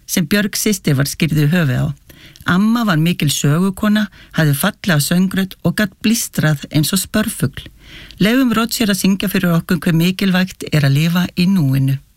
sem Björg systir var skýrði höfuð á. Amma var mikil sögukona, hafði fallega söngrödd og gat blístrað eins og spörfugl. Leyfum Roger að syngja fyrir okkur hve mikilvægt að lifa í núinu.